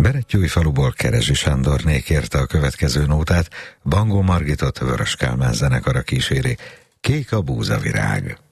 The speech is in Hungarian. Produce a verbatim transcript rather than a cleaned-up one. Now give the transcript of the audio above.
Berettyói-faluból Kerezsi Sándorné kérte a következő nótát, Bangó Margitot Vörös Kálmán zenekara kíséri. Kék a búzavirág.